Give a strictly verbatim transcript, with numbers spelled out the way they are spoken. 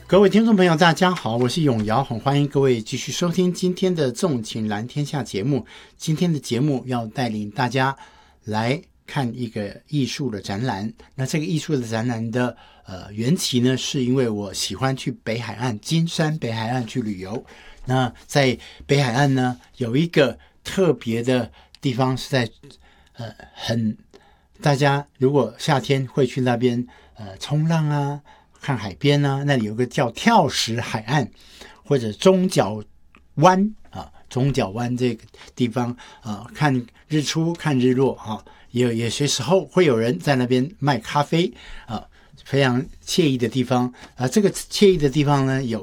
各位听众朋友大家好，我是永尧，很欢迎各位继续收听今天的纵情蓝天下节目。今天的节目要带领大家来看一个艺术的展览。那这个艺术的展览的呃缘起呢，是因为我喜欢去北海岸金山北海岸去旅游。那在北海岸呢，有一个特别的地方是在呃很大家如果夏天会去那边呃冲浪啊，看海边啊，那里有个叫跳石海岸或者中角湾啊，中角湾这个地方啊，看日出看日落啊，也有些时候会有人在那边卖咖啡啊，非常惬意的地方啊。这个惬意的地方呢，有